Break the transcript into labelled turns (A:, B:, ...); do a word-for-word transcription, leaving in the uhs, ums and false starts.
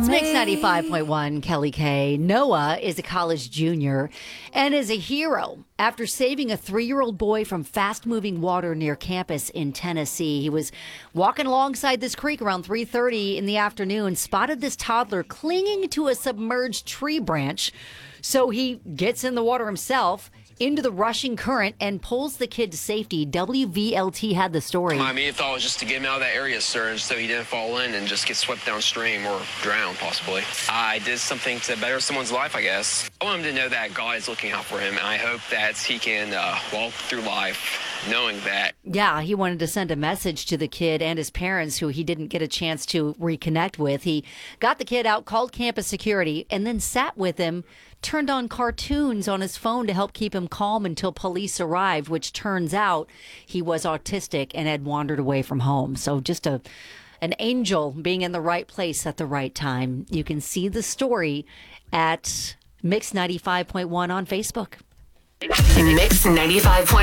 A: It's Mix ninety-five point one, Kelly K. Noah is a college junior and is a hero after saving a three-year-old boy from fast-moving water near campus in Tennessee. He was walking alongside this creek around three thirty in the afternoon, spotted this toddler clinging to a submerged tree branch. So he gets in the water himself into the rushing current and pulls the kid to safety. W V L T had the story.
B: My immediate thought was just to get him out of that area, sir, so he didn't fall in and just get swept downstream or drown, possibly. I did something to better someone's life, I guess. I want him to know that God is looking out for him, and I hope that he can uh, walk through life knowing that.
A: Yeah, he wanted to send a message to the kid and his parents, who he didn't get a chance to reconnect with. He got the kid out, called campus security, and then sat with him, turned on cartoons on his phone to help keep him calm until police arrived, which turns out he was autistic and had wandered away from home. So just a an angel being in the right place at the right time. You can see the story at Mix ninety-five point one on Facebook.
C: Mix ninety-five point one.